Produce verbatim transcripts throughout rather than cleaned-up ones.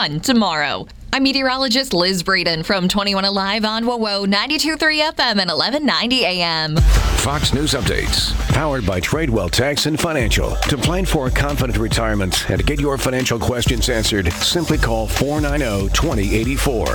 one tomorrow. I'm meteorologist Liz Breeden from twenty-one Alive on W O W O ninety-two point three F M and eleven ninety A M. Fox News Updates, powered by Tradewell Tax and Financial. To plan for a confident retirement and to get your financial questions answered, simply call four nine zero, two zero eight four.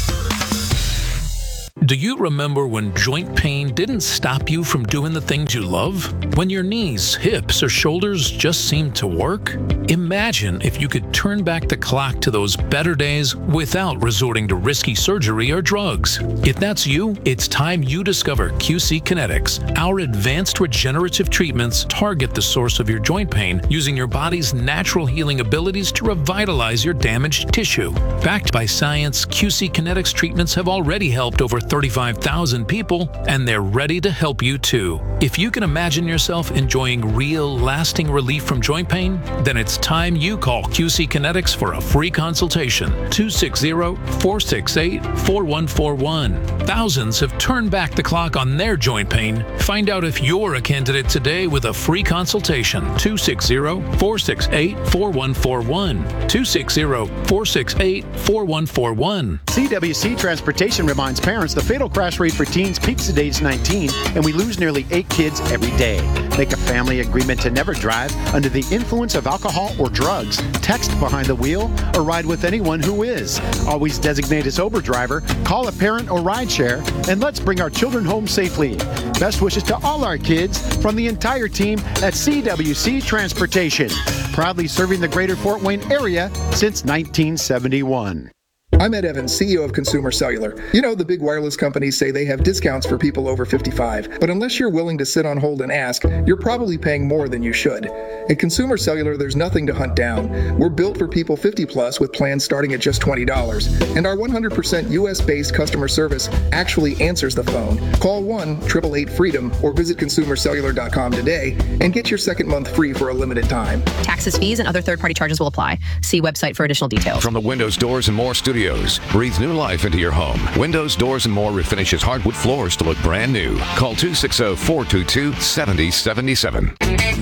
Do you remember when joint pain didn't stop you from doing the things you love? When your knees, hips, or shoulders just seemed to work? Imagine if you could turn back the clock to those better days without resorting to risky surgery or drugs. If that's you, it's time you discover Q C Kinetics. Our advanced regenerative treatments target the source of your joint pain using your body's natural healing abilities to revitalize your damaged tissue. Backed by science, Q C Kinetics treatments have already helped over thirty-five thousand people, and they're ready to help you too. If you can imagine yourself enjoying real, lasting relief from joint pain, then it's time you call Q C Kinetics for a free consultation. two six zero, four six eight, four one four one. Thousands have turned back the clock on their joint pain. Find out if you're a candidate today with a free consultation. two six zero, four six eight, four one four one. two six zero, four six eight, four one four one. C W C Transportation reminds parents the fatal crash rate for teens peaks at age nineteen, and we lose nearly eight kids every day. Make a family agreement to never drive under the influence of alcohol or drugs, text behind the wheel, or ride with anyone who is. Always designate a sober driver, call a parent or rideshare, and let's bring our children home safely. Best wishes to all our kids from the entire team at C W C Transportation, proudly serving the greater Fort Wayne area since nineteen seventy-one. I'm Ed Evans, C E O of Consumer Cellular. You know, the big wireless companies say they have discounts for people over fifty-five, but unless you're willing to sit on hold and ask, you're probably paying more than you should. At Consumer Cellular, there's nothing to hunt down. We're built for people fifty plus with plans starting at just twenty dollars. And our one hundred percent U S-based customer service actually answers the phone. Call one, eight eight eight, FREEDOM or visit consumer cellular dot com today and get your second month free for a limited time. Taxes, fees, and other third-party charges will apply. See website for additional details. From the Windows, Doors, and More Studios, breathe new life into your home. Windows, Doors, and More refinishes hardwood floors to look brand new. Call two six zero, four two two, seven zero seven seven.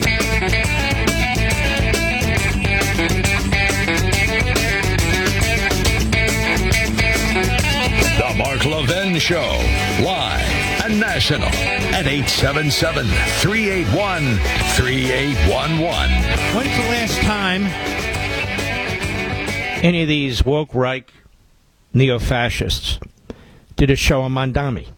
The Mark Levin Show, live and national at eight seven seven, three eight one, three eight one one. When's the last time any of these woke right neo-fascists did a show on Mondami?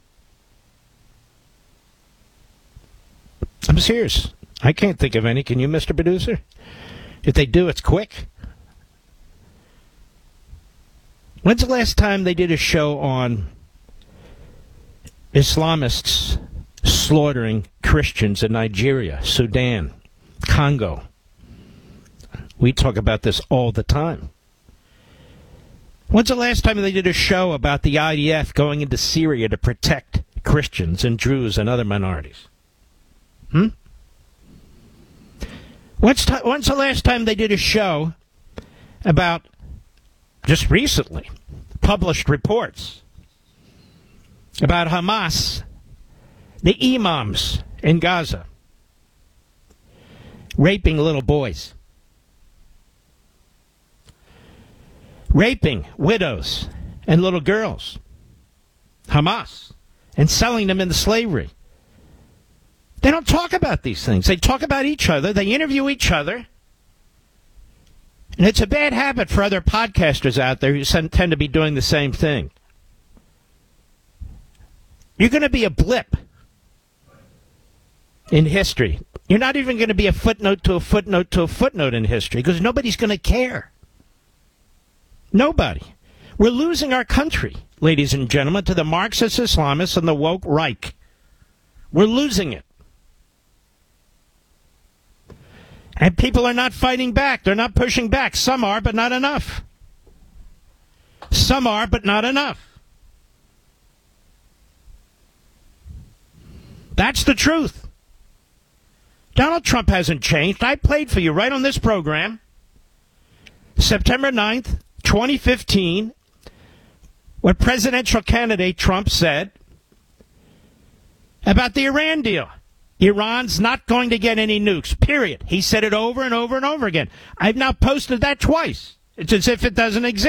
I'm serious. I can't think of any. Can you, Mister Producer? If they do, it's quick. When's the last time they did a show on Islamists slaughtering Christians in Nigeria, Sudan, Congo? We talk about this all the time. When's the last time they did a show about the I D F going into Syria to protect Christians and Druze and other minorities? Hmm? When's, t- when's the last time they did a show about, just recently, published reports about Hamas, the imams in Gaza, raping little boys? Raping widows and little girls, Hamas, and selling them into slavery. They don't talk about these things. They talk about each other. They interview each other. And it's a bad habit for other podcasters out there who tend to be doing the same thing. You're going to be a blip in history. You're not even going to be a footnote to a footnote to a footnote in history because nobody's going to care. Nobody. We're losing our country, ladies and gentlemen, to the Marxist Islamists and the woke Reich. We're losing it. And people are not fighting back. They're not pushing back. Some are, but not enough. Some are, but not enough. That's the truth. Donald Trump hasn't changed. I played for you right on this program, September ninth, twenty fifteen, what presidential candidate Trump said about the Iran deal. Iran's not going to get any nukes, period. He said it over and over and over again. I've now posted that twice. It's as if it doesn't exist.